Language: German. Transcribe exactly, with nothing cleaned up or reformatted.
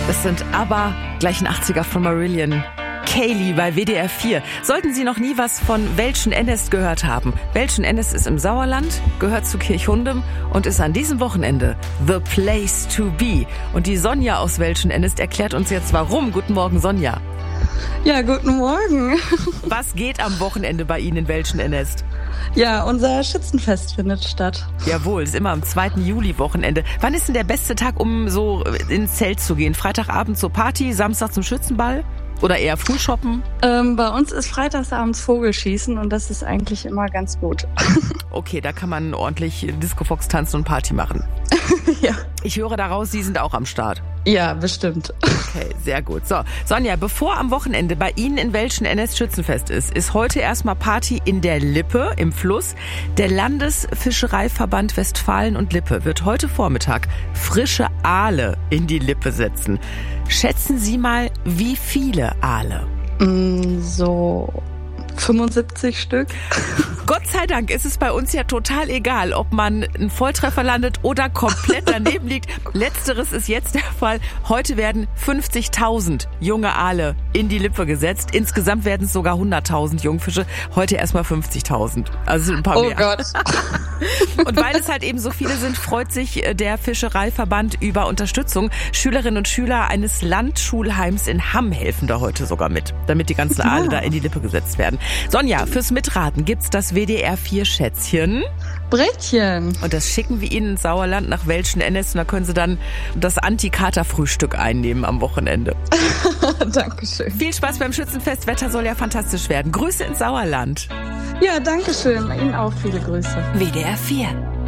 Das sind aber gleich ein achtziger von Marillion. Kaylee bei W D R vier. Sollten Sie noch nie was von Welschen-Ennest gehört haben. Welschen-Ennest ist im Sauerland, gehört zu Kirchhundem und ist an diesem Wochenende the place to be. Und die Sonja aus Welschen-Ennest erklärt uns jetzt warum. Guten Morgen, Sonja. Ja, guten Morgen. Was geht am Wochenende bei Ihnen in Welschen-Ennest? Ja, unser Schützenfest findet statt. Jawohl, ist immer am zweiten Juli-Wochenende. Wann ist denn der beste Tag, um so ins Zelt zu gehen? Freitagabend zur Party, Samstag zum Schützenball? Oder eher Frühshoppen? Ähm, bei uns ist freitagsabends Vogelschießen und das ist eigentlich immer ganz gut. Okay, da kann man ordentlich Disco-Fox tanzen und Party machen. Ja. Ich höre daraus, Sie sind auch am Start. Ja, bestimmt. Okay, sehr gut. So, Sonja, bevor am Wochenende bei Ihnen in Welschen-Ennest Schützenfest ist, ist heute erstmal Party in der Lippe im Fluss. Der Landesfischereiverband Westfalen und Lippe wird heute Vormittag frische Aale in die Lippe setzen. Schätzen Sie mal, wie viele Aale? Mm, so fünfundsiebzig Stück. Gott sei Dank ist es bei uns ja total egal, ob man einen Volltreffer landet oder komplett daneben liegt. Letzteres ist jetzt der Fall. Heute werden fünfzigtausend junge Aale in die Lippe gesetzt. Insgesamt werden es sogar hunderttausend Jungfische. Heute erstmal fünfzigtausend. Also sind ein paar Oh mehr. Gott. Und weil es halt eben so viele sind, freut sich der Fischereiverband über Unterstützung. Schülerinnen und Schüler eines Landschulheims in Hamm helfen da heute sogar mit, damit die ganzen Aale Ja. da in die Lippe gesetzt werden. Sonja, fürs Mitraten gibt's das W D R vier Schätzchen. Brettchen. Und das schicken wir Ihnen ins Sauerland nach Welschen-Ennest. Und da können Sie dann das Anti-Kater-Frühstück einnehmen am Wochenende. Dankeschön. Viel Spaß beim Schützenfest. Wetter soll ja fantastisch werden. Grüße ins Sauerland. Ja, danke schön. Ihnen auch viele Grüße. W D R vier.